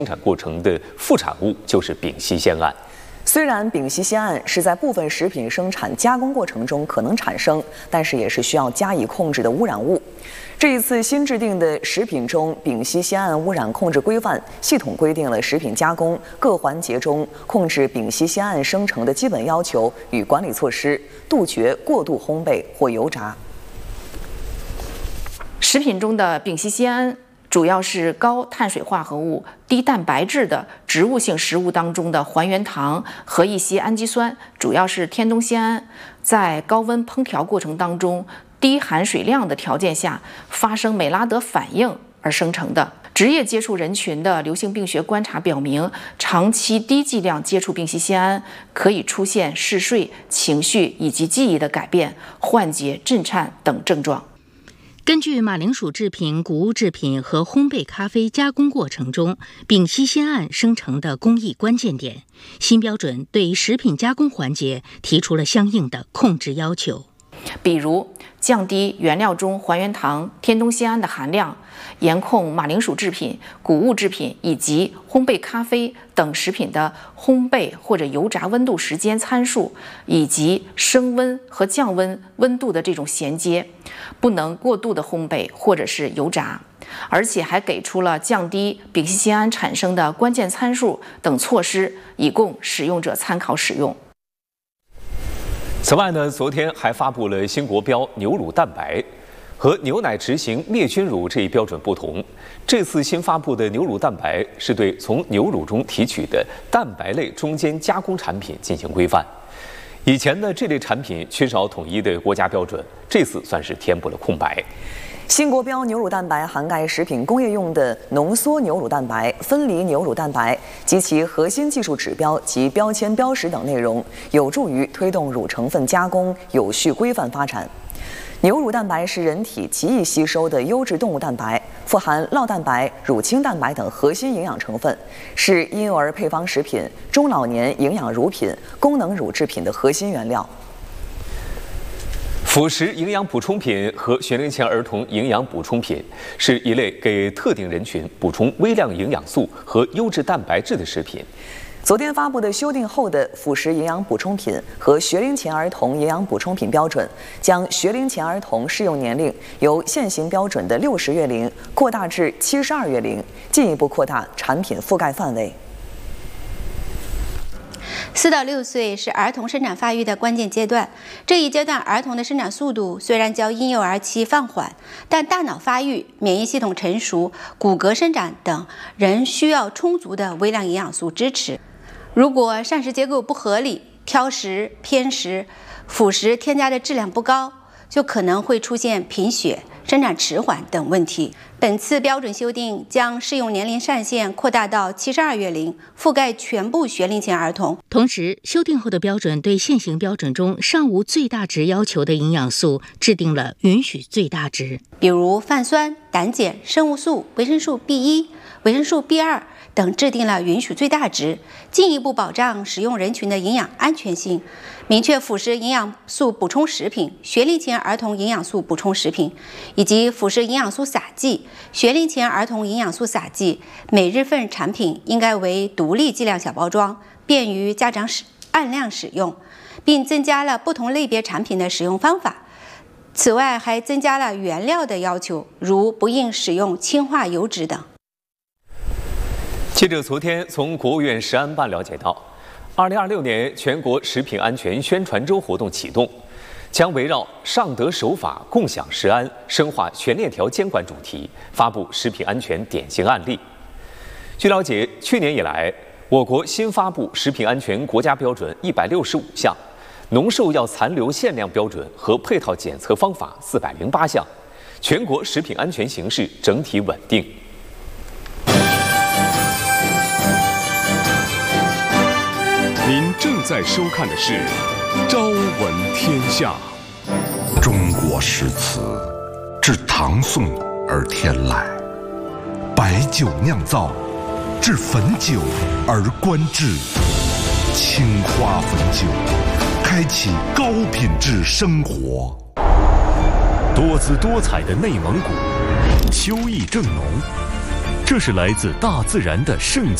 生产过程的副产物就是丙烯酰胺。 虽然丙烯酰胺是在部分食品生产加工过程中可能产生，但是也是需要加以控制的污染物。这一次新制定的食品中丙烯酰胺污染控制规范系统规定了食品加工各环节中控制丙烯酰胺生成的基本要求与管理措施，杜绝过度烘焙或油炸。 食品中的丙烯酰胺主要是高碳水化合物、低蛋白质的植物性食物当中的还原糖和一些氨基酸，主要是天冬酰胺，在高温烹调过程当中低含水量的条件下发生美拉德反应而生成的。职业接触人群的流行病学观察表明，长期低剂量接触丙烯酰胺可以出现嗜睡、情绪以及记忆的改变、幻觉、震颤等症状。 根据马铃薯制品、谷物制品和烘焙咖啡加工过程中丙烯酰胺生成的工艺关键点，新标准对食品加工环节提出了相应的控制要求， 比如降低原料中还原糖、天冬酰胺的含量，严控马铃薯制品、谷物制品以及烘焙咖啡等食品的烘焙或者油炸温度时间参数，以及升温和降温温度的这种衔接，不能过度的烘焙或者是油炸，而且还给出了降低丙烯酰胺产生的关键参数等措施，以供使用者参考使用。 此外呢，昨天还发布了新国标牛乳蛋白。和牛奶执行灭菌乳这一标准不同，这次新发布的牛乳蛋白是对从牛乳中提取的蛋白类中间加工产品进行规范。以前呢，这类产品缺少统一的国家标准，这次算是填补了空白。 新国标牛乳蛋白涵盖食品工业用的浓缩牛乳蛋白、分离牛乳蛋白及其核心技术指标及标签标识等内容，有助于推动乳成分加工有序规范发展。牛乳蛋白是人体极易吸收的优质动物蛋白，富含酪蛋白、乳清蛋白等核心营养成分，是婴幼儿配方食品、中老年营养乳品、功能乳制品的核心原料。 辅食营养补充品和学龄前儿童营养补充品是一类给特定人群补充微量营养素和优质蛋白质的食品。 昨天发布的修订后的辅食营养补充品和学龄前儿童营养补充品标准，将学龄前儿童适用年龄由现行标准的60月龄扩大至72月龄，进一步扩大产品覆盖范围。 4到6岁是儿童生长发育的关键阶段，这一阶段儿童的生长速度虽然较婴幼儿期放缓，但大脑发育、免疫系统成熟、骨骼生长等仍需要充足的微量营养素支持。如果膳食结构不合理、挑食、偏食、辅食添加的质量不高，就可能会出现贫血、生长迟缓等问题。本次标准修订将适用年龄上限扩大到72月龄，覆盖全部学龄前儿童。 同时，修订后的标准对现行标准中尚无最大值要求的营养素制定了允许最大值， 比如泛酸、胆碱、生物素、维生素 B1、维生素 B2等制定了允许最大值，进一步保障使用人群的营养安全性，明确辅食营养素补充食品、学龄前儿童营养素补充食品以及辅食营养素撒剂、学龄前儿童营养素撒剂每日份产品应该为独立剂量小包装，便于家长按量使用，并增加了不同类别产品的使用方法。此外，还增加了原料的要求，如不应使用氢化油脂等。 记者昨天从国务院食安办了解到，2026年全国食品安全宣传周活动启动，将围绕上德守法、共享食安、深化全链条监管主题，发布食品安全典型案例。据了解，去年以来，我国新发布食品安全国家标准165项，农兽药残留限量标准和配套检测方法408项，全国食品安全形势整体稳定。 您正在收看的是《朝闻天下》。 中国诗词至唐宋而天籁，白酒酿造至汾酒而观致，青花汾酒开启高品质生活。 多姿多彩的内蒙古，秋意正浓， 这是来自大自然的圣洁。